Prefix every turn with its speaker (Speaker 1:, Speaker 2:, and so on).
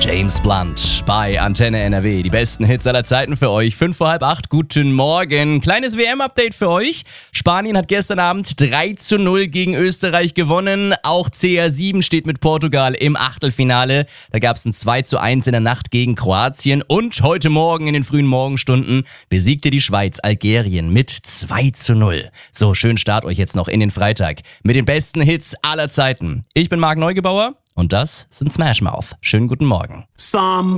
Speaker 1: James Blunt bei Antenne NRW. Die besten Hits aller Zeiten für euch. 7:55. Guten Morgen. Kleines WM-Update für euch. Spanien hat gestern Abend 3:0 gegen Österreich gewonnen. Auch CR7 steht mit Portugal im Achtelfinale. Da gab es ein 2:1 in der Nacht gegen Kroatien. Und heute Morgen in den frühen Morgenstunden besiegte die Schweiz Algerien mit 2:0. So, schönen Start euch jetzt noch in den Freitag mit den besten Hits aller Zeiten. Ich bin Marc Neugebauer. Und das sind Smash Mouth. Schönen guten Morgen.